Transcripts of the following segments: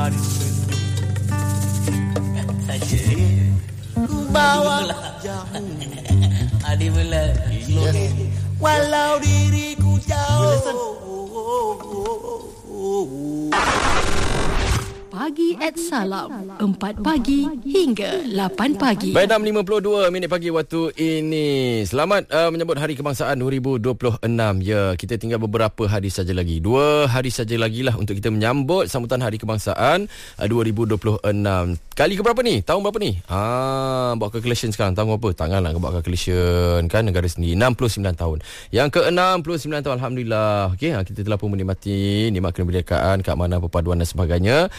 hari saja bawa jamu adi bulan walau diriku jauh. Pagi at Salam 4 pagi hingga 8 pagi. Baik, 6.52 minit pagi waktu ini. Selamat menyambut Hari Kebangsaan 2026. Ya, kita tinggal beberapa hari saja lagi. 2 hari saja lagi lah untuk kita menyambut sambutan Hari Kebangsaan 2026. Kali ke berapa ni? Tahun berapa ni? Buat calculation sekarang. Tahun berapa? Tanganlah buat calculation kan, negara sendiri 69 tahun. Yang ke-69 tahun, alhamdulillah. Okey, kita telah pun menikmati nikmat kemerdekaan, keamanan, perpaduan dan sebagainya.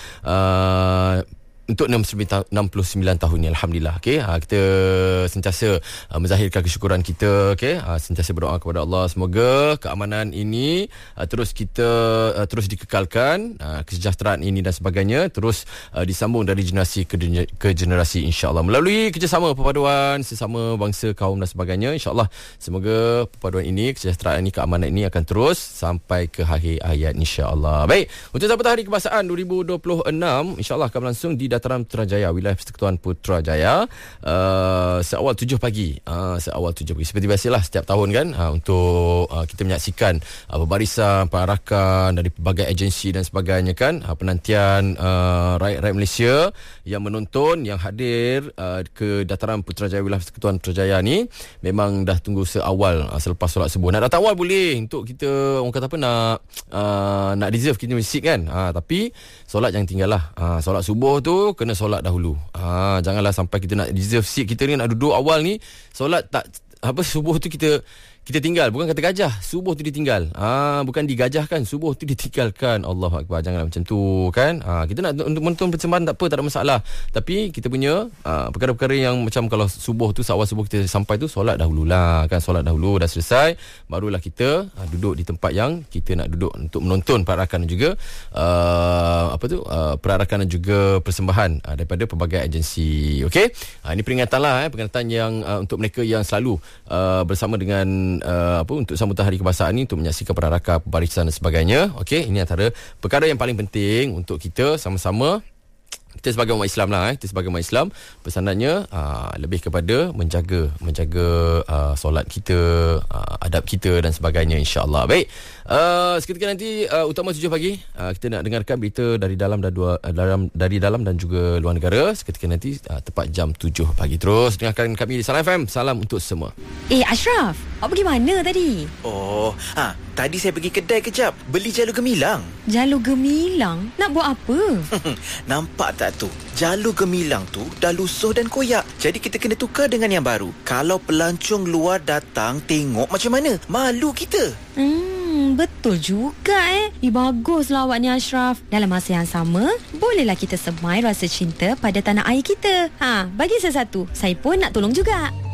Untuk 69 tahun ni, alhamdulillah. Okey, kita sentiasa menzahirkan kesyukuran kita. Okey, sentiasa berdoa kepada Allah semoga keamanan ini terus dikekalkan, kesejahteraan ini dan sebagainya terus disambung dari generasi ke generasi, insya-Allah, melalui kerjasama perpaduan sesama bangsa, kaum dan sebagainya. Insya-Allah semoga perpaduan ini, kesejahteraan ini, keamanan ini akan terus sampai ke akhir hayat, insya-Allah. Baik, untuk sambutan Hari Kebangsaan 2026, insya-Allah akan berlangsung di Dataran Putrajaya, wilayah Persekutuan Putrajaya, seawal 7 pagi. Seperti biasalah setiap tahun kan, untuk kita menyaksikan pembarisan, perarakan dari pelbagai agensi dan sebagainya kan, penantian rakyat Malaysia yang menonton, yang hadir ke Dataran Putrajaya, wilayah Persekutuan Putrajaya ni memang dah tunggu seawal, selepas solat subuh. Nak datang awal boleh, untuk kita orang kata apa, nak reserve kita seat kan, tapi solat jangan tinggal lah. Solat subuh tu kena solat dahulu. Janganlah sampai kita nak reserve seat, kita ni nak duduk awal ni, solat tak subuh tu kita tinggal. Bukan kata gajah, subuh tu ditinggal. Bukan digajahkan, subuh tu ditinggalkan. Allahu Akbar, janganlah macam tu kan. Kita nak untuk menonton persembahan tak ada masalah. Tapi kita punya perkara-perkara yang macam kalau subuh tu, awal subuh kita sampai tu, solat dahululah kan. Solat dahulu, dah selesai, barulah kita duduk di tempat yang kita nak duduk untuk menonton perarakan dan juga perarakan dan juga persembahan daripada pelbagai agensi. Okey, ini peringatan lah, peringatan yang untuk mereka yang selalu bersama dengan untuk sambutan Hari Kebangsaan ni, untuk menyaksikan perarakan, pembarisan dan sebagainya. Okey, ini antara perkara yang paling penting untuk kita sama-sama. Kita sebagai umat Islam lah, kita sebagai umat Islam, pesanannya lebih kepada menjaga solat kita, adab kita dan sebagainya, insya-Allah. Baik, seketika nanti utama 7 pagi kita nak dengarkan berita dari dalam dan juga luar negara. Seketika nanti tepat jam 7 pagi. Terus dengarkan kami di Salam FM. Salam untuk semua. Ashraf, awak pergi mana tadi? Tadi saya pergi kedai kejap, beli jalur gemilang. Jalur gemilang? Nak buat apa? Nampak tak tu? Jalur gemilang tu dah lusuh dan koyak. Jadi kita kena tukar dengan yang baru. Kalau pelancong luar datang tengok macam mana? Malu kita. Betul juga baguslah awak ni, Ashraf. Dalam masa yang sama, bolehlah kita semai rasa cinta pada tanah air kita. Bagi saya satu, saya pun nak tolong juga.